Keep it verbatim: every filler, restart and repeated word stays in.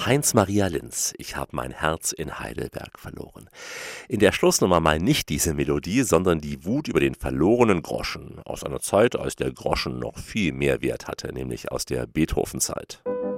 Heinz-Maria Linz, ich habe mein Herz in Heidelberg verloren. In der Schlussnummer mal nicht diese Melodie, sondern die Wut über den verlorenen Groschen. Aus einer Zeit, als der Groschen noch viel mehr Wert hatte, nämlich aus der Beethoven-Zeit.